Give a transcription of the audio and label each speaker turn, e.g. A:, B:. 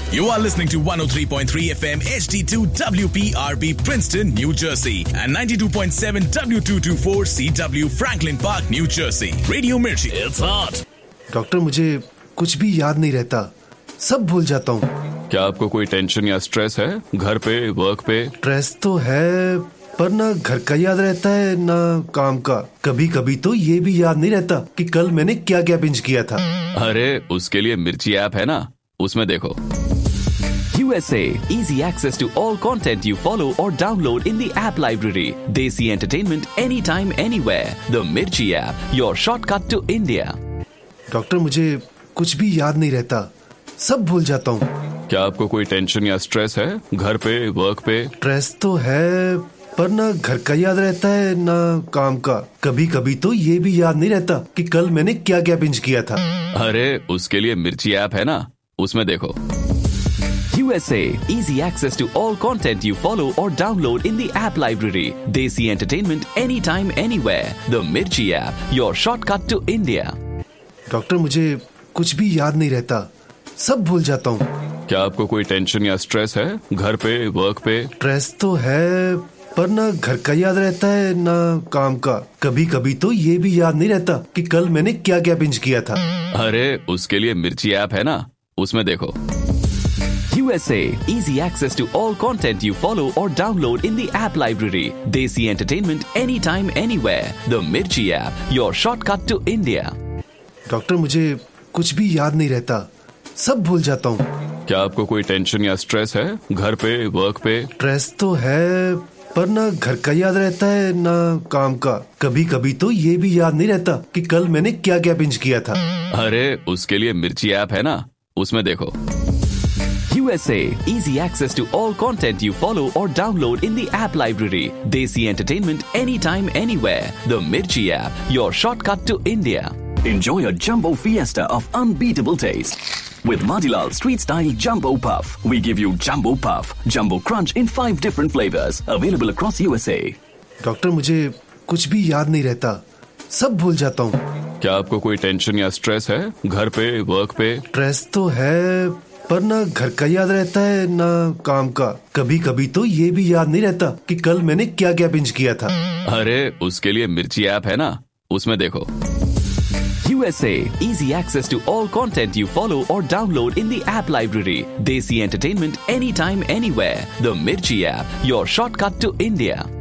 A: You are listening to 103.3 FM HD2 WPRB Princeton, New Jersey and 92.7 W224 CW Franklin Park, New Jersey. Radio Mirchi. It's hot.
B: Doctor, मुझे कुछ भी याद नहीं रहता, सब भूल जाता हूँ।
C: क्या आपको कोई टेंशन या स्ट्रेस है घर पे, वर्क पे?
B: स्ट्रेस तो है, पर ना घर का याद रहता है ना काम का। कभी कभी तो ये भी याद नहीं रहता कि कल मैंने क्या क्या बिंज किया था।
C: अरे उसके लिए मिर्ची ऐप है ना, उसमें देखो।
D: USA Easy access to all content you follow or download in the app library. Desi entertainment anytime anywhere. The Mirchi app, your shortcut to India.
B: Doctor, मुझे कुछ भी याद नहीं रहता, सब भूल जाता हूँ।
C: क्या आपको कोई टेंशन या स्ट्रेस है घर पे, वर्क पे?
B: स्ट्रेस तो है, पर ना घर का याद रहता है ना काम का। कभी कभी तो ये भी याद नहीं रहता कि कल मैंने क्या क्या बिंज किया था।
C: अरे उसके लिए मिर्ची ऐप है ना, उसमें देखो।
D: USA Easy access to all content you follow or download in the app library. Desi entertainment anytime anywhere. The Mirchi app, your shortcut to India.
B: Doctor, मुझे कुछ भी याद नहीं रहता, सब भूल जाता हूँ।
C: क्या आपको कोई टेंशन या स्ट्रेस है घर पे, वर्क पे?
B: स्ट्रेस तो है, पर ना घर का याद रहता है ना काम का। कभी कभी तो ये भी याद नहीं रहता कि कल मैंने क्या क्या बिंज किया था।
C: अरे उसके लिए मिर्ची ऐप है ना, उसमें देखो।
D: USA Easy access to all content you follow or download in the app library. Desi entertainment anytime anywhere. The Mirchi app, your shortcut to India.
B: Doctor, मुझे कुछ भी याद नहीं रहता, सब भूल जाता हूँ।
C: क्या आपको कोई टेंशन या स्ट्रेस है घर पे, वर्क पे?
B: स्ट्रेस तो है, पर ना घर का याद रहता है ना काम का। कभी कभी तो ये भी याद नहीं रहता कि कल मैंने क्या क्या बिंज किया था।
C: अरे उसके लिए मिर्ची ऐप है ना, उसमें देखो।
D: USA Easy access to all content you follow or download in the app library. Desi entertainment anytime anywhere. The Mirchi app, your shortcut to India.
E: Enjoy a jumbo fiesta of unbeatable taste. With Madilal Street Style Jumbo Puff, we give you Jumbo Puff, Jumbo Crunch in 5 different flavors, available across USA.
B: Doctor, मुझे कुछ भी याद नहीं रहता, सब भूल जाता हूँ।
C: क्या आपको कोई टेंशन या स्ट्रेस है घर पे, वर्क पे?
B: स्ट्रेस तो है, पर ना घर का याद रहता है ना काम का। कभी कभी तो ये भी याद नहीं रहता कि कल मैंने क्या क्या बिंज किया था।
C: अरे उसके लिए मिर्ची ऐप है ना, उसमें देखो।
D: USA Easy access to all content you follow or download in the app library. Desi entertainment anytime anywhere. The Mirchi app, your shortcut to India.